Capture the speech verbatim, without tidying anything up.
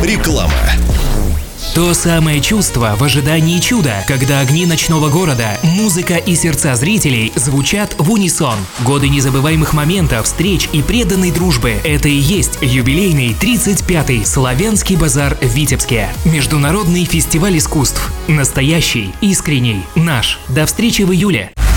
Реклама. То самое чувство в ожидании чуда, когда огни ночного города, музыка и сердца зрителей звучат в унисон. Годы незабываемых моментов, встреч и преданной дружбы – это и есть юбилейный тридцать пятый Славянский базар в Витебске. Международный фестиваль искусств. Настоящий, искренний, наш. До встречи в июле.